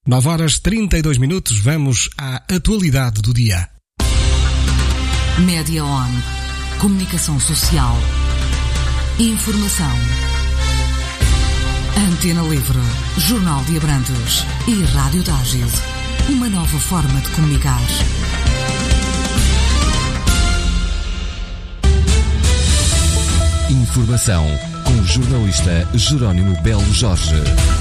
9h32, vamos à atualidade do dia. Média On, comunicação social, informação. Antena Livre, Jornal de Abrantes e Rádio Tágil, uma nova forma de comunicar. Informação com o jornalista Jerónimo Belo Jorge.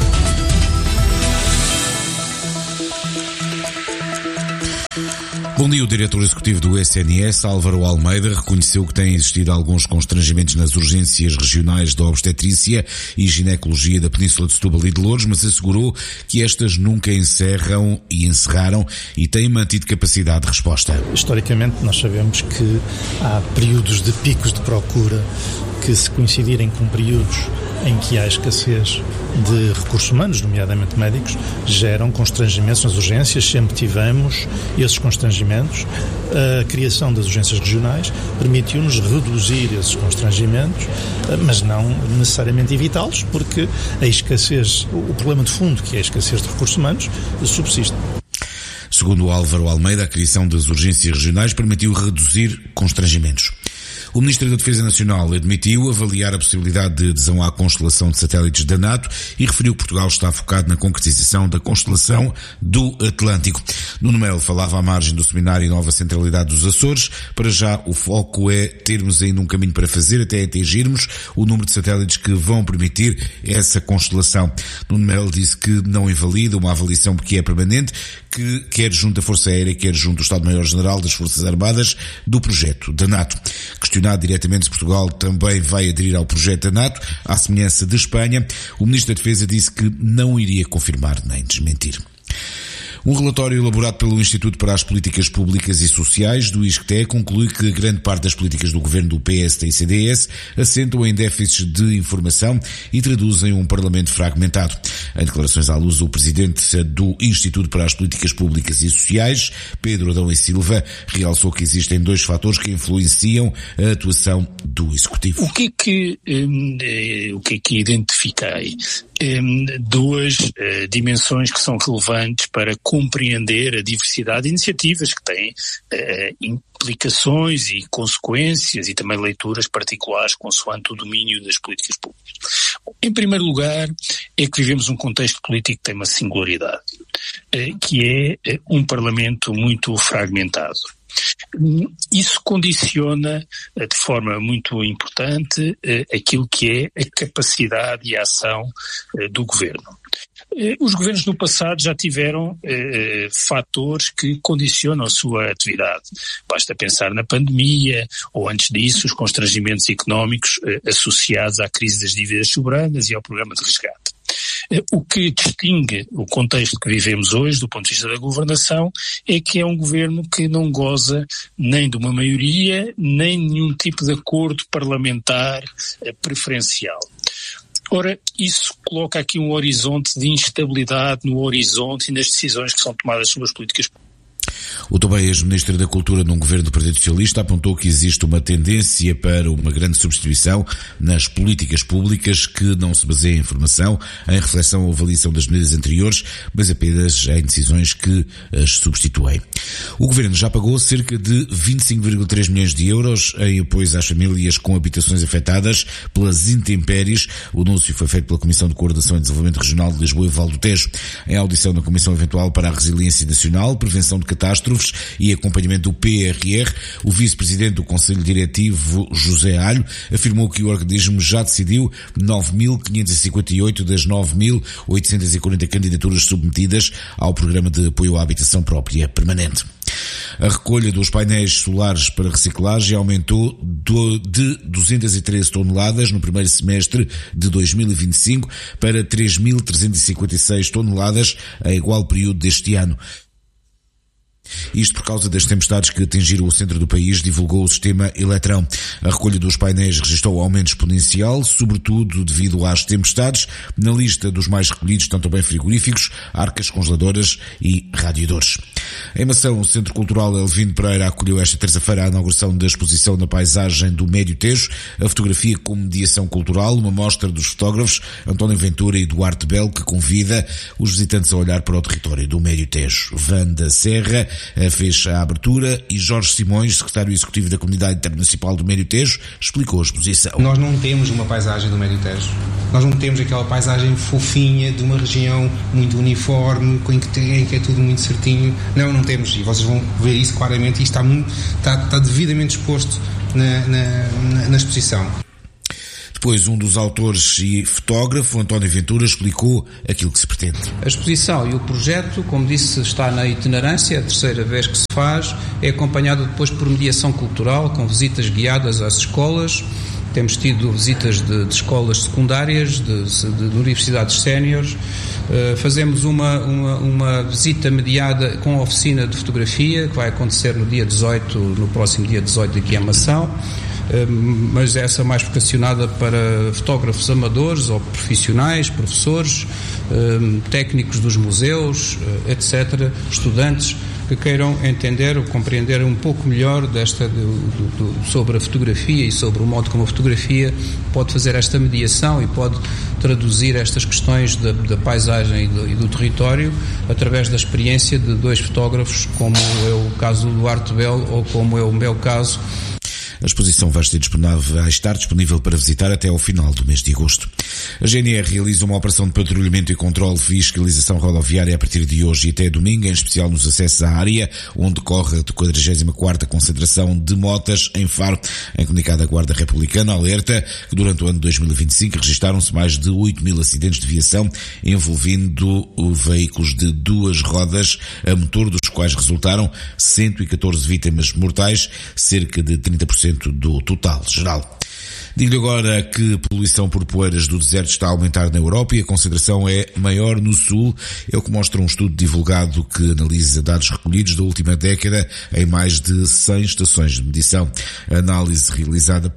Bom dia. O diretor executivo do SNS, Álvaro Almeida, reconheceu que têm existido alguns constrangimentos nas urgências regionais da obstetrícia e ginecologia da Península de Setúbal e de Loures, mas assegurou que estas nunca encerraram e têm mantido capacidade de resposta. Historicamente, nós sabemos que há períodos de picos de procura que, se coincidirem com períodos em que há escassez de recursos humanos, nomeadamente médicos, geram constrangimentos nas urgências. Sempre tivemos esses constrangimentos. A criação das urgências regionais permitiu-nos reduzir esses constrangimentos, mas não necessariamente evitá-los, porque a escassez, o problema de fundo, que é a escassez de recursos humanos, subsiste. Segundo Álvaro Almeida, a criação das urgências regionais permitiu reduzir constrangimentos. O Ministro da Defesa Nacional admitiu avaliar a possibilidade de adesão à constelação de satélites da NATO e referiu que Portugal está focado na concretização da constelação do Atlântico. Nuno Melo falava à margem do seminário Nova Centralidade dos Açores. Para já, o foco é termos ainda um caminho para fazer até atingirmos o número de satélites que vão permitir essa constelação. Nuno Melo disse que não invalida uma avaliação porque é permanente, que quer junto da Força Aérea, quer junto do Estado-Maior-General das Forças Armadas do projeto da NATO. Questionado diretamente se Portugal também vai aderir ao projeto da NATO, à semelhança de Espanha, o Ministro da Defesa disse que não iria confirmar nem desmentir. Um relatório elaborado pelo Instituto para as Políticas Públicas e Sociais do ISCTE conclui que grande parte das políticas do governo do PSD e CDS assentam em déficits de informação e traduzem um Parlamento fragmentado. Em declarações à luz, o presidente do Instituto para as Políticas Públicas e Sociais, Pedro Adão e Silva, realçou que existem dois fatores que influenciam a atuação do Executivo. O que é que identifiquei? Duas dimensões que são relevantes para compreender a diversidade de iniciativas que têm implicações e consequências e também leituras particulares consoante o domínio das políticas públicas. Em primeiro lugar, é que vivemos um contexto político que tem uma singularidade, que é um Parlamento muito fragmentado. Isso condiciona de forma muito importante aquilo que é a capacidade e a ação do governo. Os governos no passado já tiveram fatores que condicionam a sua atividade. Basta pensar na pandemia ou, antes disso, os constrangimentos económicos associados à crise das dívidas soberanas e ao programa de resgate. O que distingue o contexto que vivemos hoje, do ponto de vista da governação, é que é um governo que não goza nem de uma maioria, nem de nenhum tipo de acordo parlamentar preferencial. Ora, isso coloca aqui um horizonte de instabilidade no horizonte e nas decisões que são tomadas sobre as políticas públicas. O também ex-ministro da Cultura num governo do Partido Socialista apontou que existe uma tendência para uma grande substituição nas políticas públicas que não se baseia em informação, em reflexão ou avaliação das medidas anteriores, mas apenas em decisões que as substituem. O governo já pagou cerca de 25,3 milhões de euros em apoios às famílias com habitações afetadas pelas intempéries. O anúncio foi feito pela Comissão de Coordenação e Desenvolvimento Regional de Lisboa e Val do Tejo. Em audição na Comissão Eventual para a Resiliência Nacional, Prevenção de Catástrofes e acompanhamento do PRR, o vice-presidente do Conselho Diretivo, José Alho, afirmou que o organismo já decidiu 9.558 das 9.840 candidaturas submetidas ao Programa de Apoio à Habitação Própria Permanente. A recolha dos painéis solares para reciclagem aumentou de 213 toneladas no primeiro semestre de 2025 para 3.356 toneladas em igual período deste ano. Isto por causa das tempestades que atingiram o centro do país, divulgou o sistema Eletrão. A recolha dos painéis registrou aumento exponencial, sobretudo devido às tempestades. Na lista dos mais recolhidos estão também frigoríficos, arcas congeladoras e radiadores. Em Mação, o Centro Cultural Elvino Pereira acolheu esta terça-feira a inauguração da exposição da paisagem do Médio Tejo, a fotografia como mediação cultural, uma mostra dos fotógrafos António Ventura e Duarte Belo, que convida os visitantes a olhar para o território do Médio Tejo. Wanda Serra fez a abertura e Jorge Simões, secretário executivo da Comunidade Intermunicipal do Médio Tejo, explicou a exposição. Nós não temos uma paisagem do Médio Tejo. Nós não temos aquela paisagem fofinha de uma região muito uniforme, em que é tudo muito certinho. Não temos. E vocês vão ver isso claramente, e está devidamente exposto na exposição. Depois, um dos autores e fotógrafo, António Ventura, explicou aquilo que se pretende. A exposição e o projeto, como disse, está na itinerância, é a terceira vez que se faz, é acompanhado depois por mediação cultural, com visitas guiadas às escolas. Temos tido visitas de escolas secundárias, de universidades séniores. Fazemos uma visita mediada com a oficina de fotografia, que vai acontecer no próximo dia 18 aqui em Mação. Mas essa mais vocacionada para fotógrafos amadores ou profissionais, professores, técnicos dos museus, etc., estudantes que queiram entender ou compreender um pouco melhor sobre a fotografia e sobre o modo como a fotografia pode fazer esta mediação e pode traduzir estas questões da paisagem e do território através da experiência de dois fotógrafos, como é o caso do Duarte Belo ou como é o meu caso. A exposição vai estar disponível para visitar até ao final do mês de agosto. A GNR realiza uma operação de patrulhamento e controle de fiscalização rodoviária a partir de hoje e até domingo, em especial nos acessos à área, onde decorre a 44ª concentração de motas em Faro. Em comunicado, a Guarda Republicana alerta que durante o ano de 2025 registaram-se mais de 8.000 acidentes de viação envolvendo veículos de duas rodas a motor, dos quais resultaram 114 vítimas mortais, cerca de 30% do total geral. Digo-lhe agora que a poluição por poeiras do deserto está a aumentar na Europa e a concentração é maior no Sul. É o que mostra um estudo divulgado que analisa dados recolhidos da última década em mais de 100 estações de medição. A análise realizada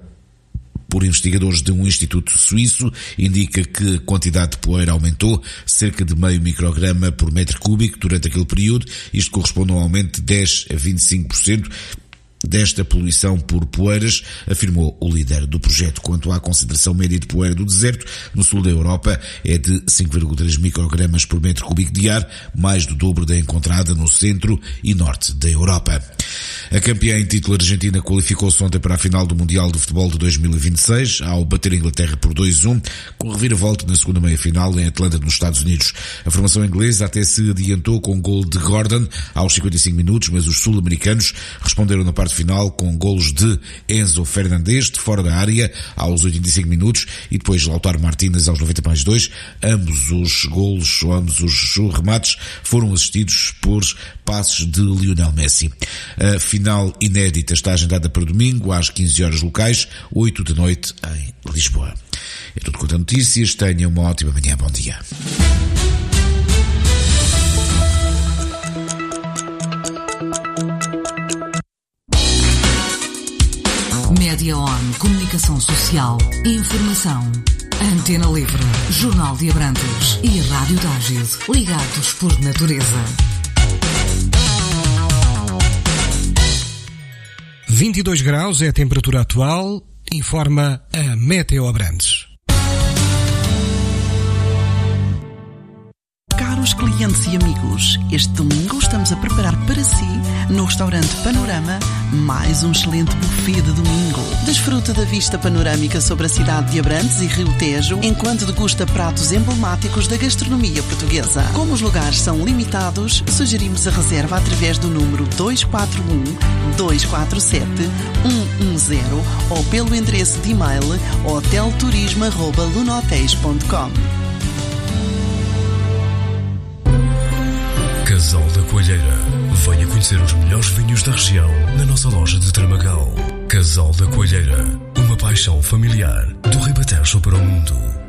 por investigadores de um instituto suíço indica que a quantidade de poeira aumentou cerca de meio micrograma por metro cúbico durante aquele período. Isto corresponde a um aumento de 10 a 25% desta poluição por poeiras, afirmou o líder do projeto. Quanto à concentração média de poeira do deserto, no sul da Europa é de 5,3 microgramas por metro cúbico de ar, mais do dobro da encontrada no centro e norte da Europa. A campeã em título argentina qualificou-se ontem para a final do Mundial de Futebol de 2026, ao bater a Inglaterra por 2-1, com reviravolta na segunda meia-final em Atlanta, nos Estados Unidos. A formação inglesa até se adiantou com um gol de Gordon aos 55 minutos, mas os sul-americanos responderam na parte final com golos de Enzo Fernandes de fora da área aos 85 minutos e depois Lautaro Martínez aos 90+2. Ambos os remates foram assistidos por passes de Lionel Messi. A final inédita está agendada para domingo às 15 horas locais, 8 da noite em Lisboa. É tudo quanto a notícias. Tenha uma ótima manhã. Bom dia. Média On, comunicação social, informação. Antena Livre, Jornal de Abrantes e Rádio Tágil, ligados por natureza. 22 graus é a temperatura atual, informa a Meteo Abrantes. Caros clientes e amigos, este domingo estamos a preparar para si, no restaurante Panorama, mais um excelente buffet de domingo. Desfruta da vista panorâmica sobre a cidade de Abrantes e Rio Tejo, enquanto degusta pratos emblemáticos da gastronomia portuguesa. Como os lugares são limitados, sugerimos a reserva através do número 241-247-110 ou pelo endereço de e-mail hotelturismo@lunotéis.com. Casal da Coalheira. Venha conhecer os melhores vinhos da região na nossa loja de Tramagal. Casal da Coalheira. Uma paixão familiar do Ribatejo para o mundo.